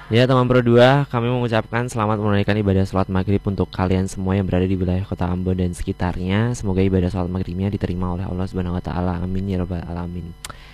Ya teman Pro 2, kami mengucapkan selamat menunaikan ibadah sholat maghrib untuk kalian semua yang berada di wilayah kota Ambon dan sekitarnya. Semoga ibadah sholat maghribnya diterima oleh Allah Subhanahu Wa Taala. Amin ya robbal alamin.